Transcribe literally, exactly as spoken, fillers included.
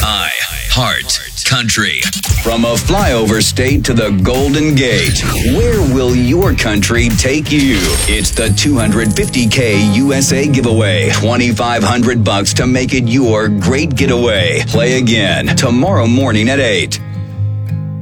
I Heart Country. From a flyover state to the Golden Gate, where will your country take you? It's the two hundred fifty K U S A giveaway. twenty-five hundred bucks to make it your great getaway. Play again tomorrow morning at eight.